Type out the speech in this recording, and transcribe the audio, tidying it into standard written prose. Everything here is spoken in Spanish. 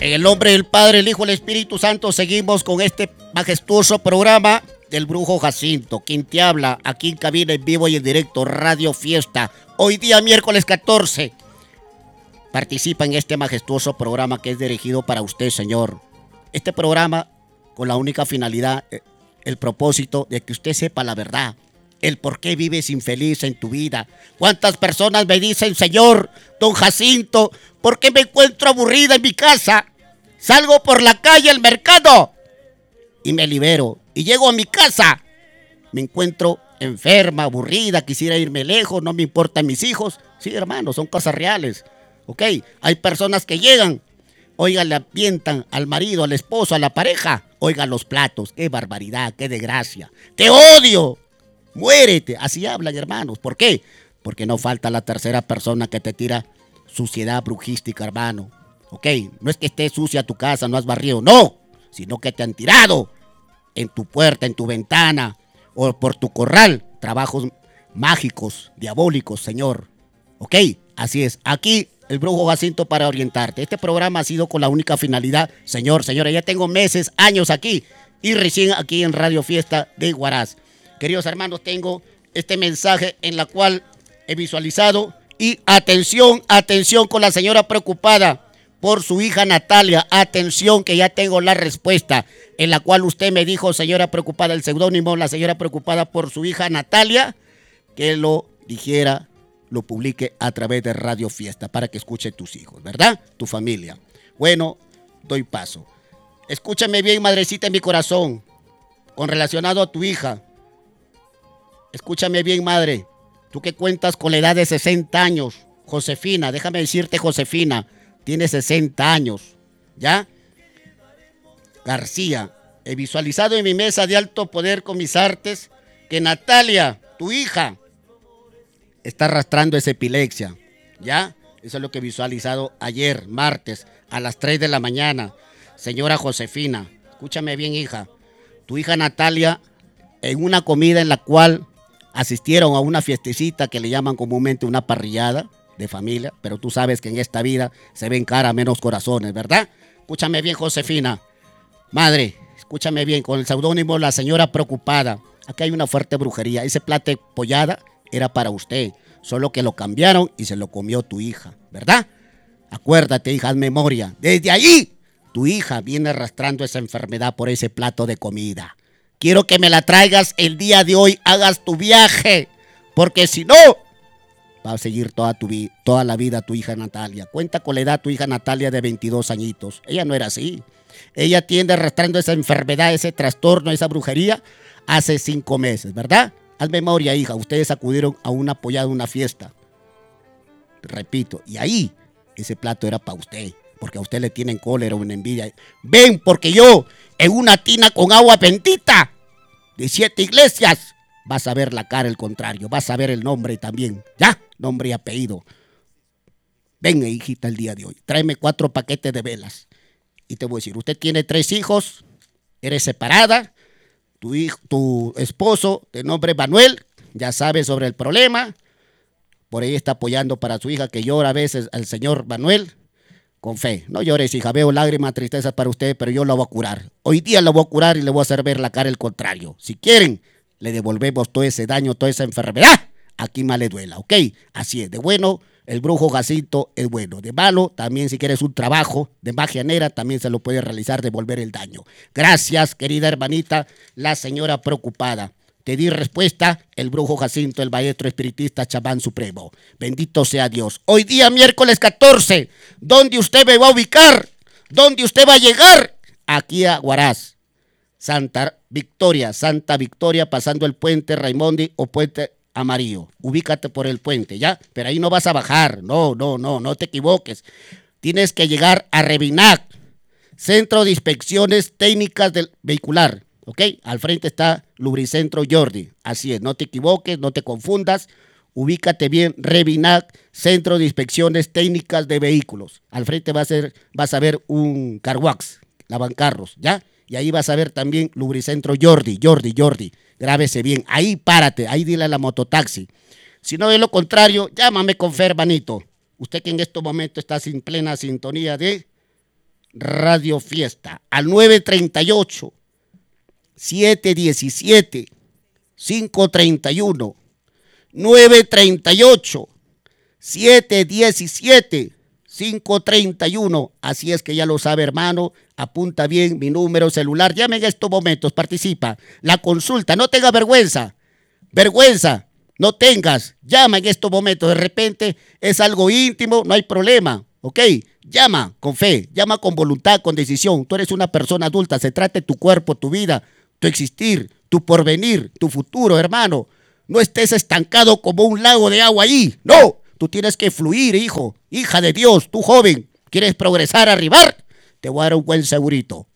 En el nombre del Padre, el Hijo y el Espíritu Santo, seguimos con este majestuoso programa del Brujo Jacinto. Quien te habla aquí en cabina en vivo y en directo, Radio Fiesta. Hoy día, miércoles 14. Participa en este majestuoso programa que es dirigido para usted, señor. Este programa con la única finalidad, el propósito de que usted sepa la verdad. El por qué vives infeliz en tu vida. ¿Cuántas personas me dicen, señor, don Jacinto, por qué me encuentro aburrida en mi casa? Salgo por la calle al mercado y me libero. Y llego a mi casa, me encuentro enferma, aburrida, quisiera irme lejos, no me importan mis hijos. Sí, hermano, son cosas reales. Ok, hay personas que llegan, oigan, le avientan al marido, al esposo, a la pareja. Oigan los platos, qué barbaridad, qué desgracia. ¡Te odio! Muérete. Así hablan, hermanos. ¿Por qué? Porque no falta la tercera persona que te tira suciedad brujística, hermano. Ok, no es que esté sucia tu casa, no has barrido, no, sino que te han tirado en tu puerta, en tu ventana o por tu corral. Trabajos mágicos, diabólicos, señor. Ok, así es. Aquí el Brujo Jacinto para orientarte. Este programa ha sido con la única finalidad, señor, señora, ya tengo meses, años aquí y recién aquí en Radio Fiesta de Huaraz. Queridos hermanos, tengo este mensaje en la cual he visualizado y atención, atención con la señora preocupada por su hija Natalia. Atención que ya tengo la respuesta en la cual usted me dijo, señora preocupada, el seudónimo, la señora preocupada por su hija Natalia, que lo dijera, lo publique a través de Radio Fiesta para que escuche tus hijos, ¿verdad? Tu familia. Bueno, doy paso. Escúchame bien, madrecita en mi corazón, con relacionado a tu hija. Escúchame bien, madre, tú que cuentas con la edad de 60 años, Josefina, déjame decirte, Josefina, tiene 60 años, ¿ya? García, he visualizado en mi mesa de alto poder con mis artes que Natalia, tu hija, está arrastrando esa epilepsia, ¿ya? Eso es lo que he visualizado ayer, martes, a las 3 de la mañana. Señora Josefina, escúchame bien, hija, tu hija Natalia, en una comida en la cual asistieron a una fiestecita que le llaman comúnmente una parrillada de familia, pero tú sabes que en esta vida se ven cara menos corazones, ¿verdad? Escúchame bien, Josefina. Madre, escúchame bien, con el seudónimo La Señora Preocupada. Aquí hay una fuerte brujería. Ese plato de pollada era para usted, solo que lo cambiaron y se lo comió tu hija, ¿verdad? Acuérdate, hija, haz memoria. Desde allí, tu hija viene arrastrando esa enfermedad por ese plato de comida. Quiero que me la traigas el día de hoy, hagas tu viaje, porque si no, va a seguir toda la vida tu hija Natalia. Cuenta con la edad tu hija Natalia de 22 añitos. Ella no era así. Ella tiende arrastrando esa enfermedad, ese trastorno, esa brujería, hace 5 meses, ¿verdad? Haz memoria, hija. Ustedes acudieron a una pollada, una fiesta. Repito, y ahí ese plato era para usted, porque a usted le tienen cólera o una envidia. Ven, porque yo, en una tina con agua bendita de 7 iglesias, vas a ver la cara, el contrario, vas a ver el nombre también, ¿ya? Nombre y apellido. Venga, hijita, el día de hoy, tráeme 4 paquetes de velas. Y te voy a decir, usted tiene 3 hijos, eres separada, tu esposo, de nombre Manuel, ya sabe sobre el problema, por ahí está apoyando para su hija que llora a veces al señor Manuel. Con fe, no llores, hija, veo lágrimas, tristezas para usted, pero yo la voy a curar. Hoy día la voy a curar y le voy a hacer ver la cara el contrario. Si quieren, le devolvemos todo ese daño, toda esa enfermedad. Aquí más le duela, ¿ok? Así es, de bueno, el Brujo Jacinto es bueno. De malo, también si quieres un trabajo de magia negra, también se lo puede realizar, devolver el daño. Gracias, querida hermanita, la señora preocupada. Te di respuesta, el Brujo Jacinto, el maestro espiritista chamán supremo. Bendito sea Dios. Hoy día, miércoles 14, ¿dónde usted me va a ubicar? ¿Dónde usted va a llegar? Aquí a Huaraz. Santa Victoria, pasando el puente Raimondi o puente Amarillo. Ubícate por el puente, ¿ya? Pero ahí no vas a bajar. No te equivoques. Tienes que llegar a Revinac, Centro de Inspecciones Técnicas del Vehicular. ¿Ok? Al frente está Lubricentro Jordi. Así es, no te equivoques, no te confundas. Ubícate bien, Revinac, Centro de Inspecciones Técnicas de Vehículos. Al frente vas a ver un carwax, lavancarros, ¿ya? Y ahí vas a ver también Lubricentro Jordi. Grábese bien, ahí párate, ahí dile a la mototaxi. Si no, de lo contrario, llámame con fe, hermanito. Usted que en estos momentos está sin plena sintonía de Radio Fiesta al 938 717 531 938 717 531. Así es que ya lo sabe, hermano. Apunta bien mi número celular. Llame en estos momentos, participa. La consulta, no tenga vergüenza. Vergüenza, no tengas. Llama en estos momentos. De repente es algo íntimo, no hay problema. ¿Ok? Llama con fe, llama con voluntad, con decisión. Tú eres una persona adulta. Se trata de tu cuerpo, tu vida, tu existir, tu porvenir, tu futuro, hermano. No estés estancado como un lago de agua ahí. No. Tú tienes que fluir, hijo, hija de Dios, tú joven, ¿quieres progresar, arribar? Te voy a dar un buen segurito.